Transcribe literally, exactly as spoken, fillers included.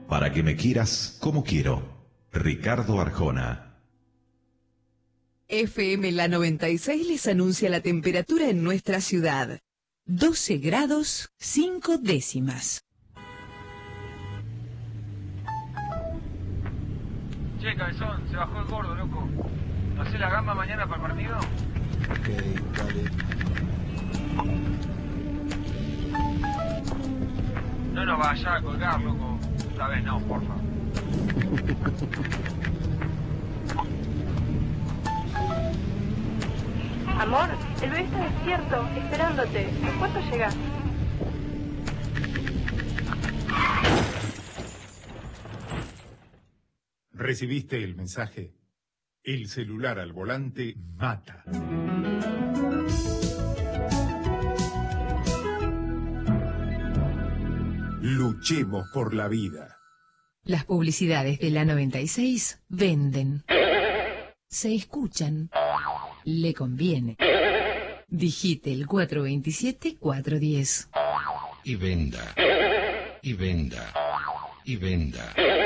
Para que me quieras como quiero. Ricardo Arjona. F M La noventa y seis les anuncia la temperatura en nuestra ciudad. doce grados, cinco décimas. Che, cabezón, se bajó el gordo, loco. ¿No hace la gamba mañana para el partido? Ok, dale. No nos vaya a colgar, loco. Esta vez no, porfa. Amor, el bebé está despierto, esperándote. ¿En cuánto llegas? ¿Recibiste el mensaje? El celular al volante mata. Luchemos por la vida. Las publicidades de la noventa y seis venden. Se escuchan. Le conviene. Digite el cuatro veintisiete, cuatro diez. Y venda. Y venda. Y venda.